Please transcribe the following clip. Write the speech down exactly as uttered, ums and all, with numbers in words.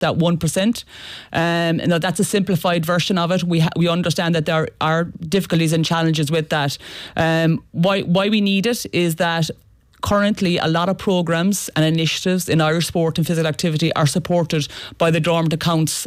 that one percent. Um, now that's a simplified version of it. We ha- we understand that there are difficulties and challenges with that. Um, why why we need it is that currently a lot of programmes and initiatives in Irish sport and physical activity are supported by the Dormant Accounts